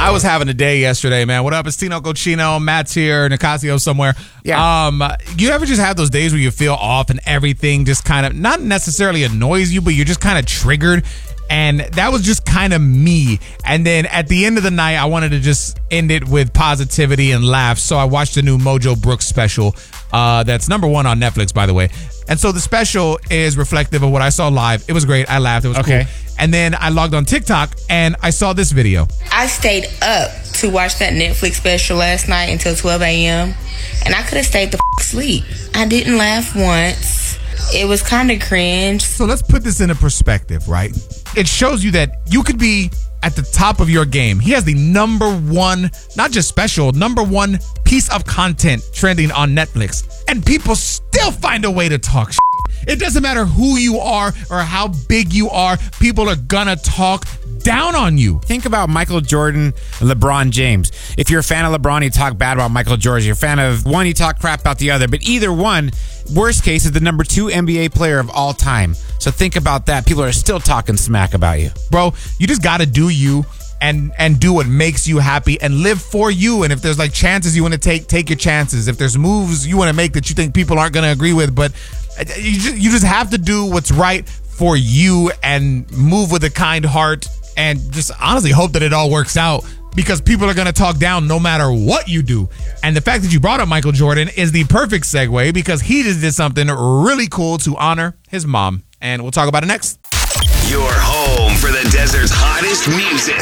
I was having a day yesterday, man. What up? It's Tino Cochino. Matt's here. Nicasio somewhere. Yeah. You ever just have those days where you feel off and everything just kind of not necessarily annoys you, but you're just kind of triggered? And that was just kind of me. And then at the end of the night, I wanted to just end it with positivity and laughs. So I watched the new Mojo Brooks special. That's number 1 on Netflix, by the way. And so the special is reflective of what I saw live. It was great. I laughed. It was cool. And then I logged on TikTok and I saw this video. I stayed up to watch that Netflix special last night until 12 a.m. And I could have stayed the sleep. I didn't laugh once. It was kind of cringe. So let's put this into perspective, right? It shows you that you could be at the top of your game. He has the number 1, not just special, number 1 piece of content trending on Netflix. And people still find a way to talk shit. It doesn't matter who you are or how big you are. People are gonna talk down on you. Think about Michael Jordan and LeBron James. If you're a fan of LeBron, you talk bad about Michael Jordan. If you're a fan of one, you talk crap about the other. But either one, worst case, is the number 2 NBA player of all time. So think about that. People are still talking smack about you. Bro, you just gotta do you and do what makes you happy and live for you. And if there's like chances you want to take your chances. If there's moves you want to make that you think people aren't gonna agree with, but you just have to do what's right for you and move with a kind heart and just honestly hope that it all works out, because people are going to talk down no matter what you do. And the fact that you brought up Michael Jordan is the perfect segue, because he just did something really cool to honor his mom. And we'll talk about it next. Your home for the desert's hottest music.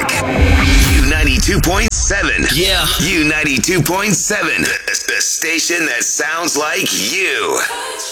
U92.7. Yeah. U92.7. The station that sounds like you.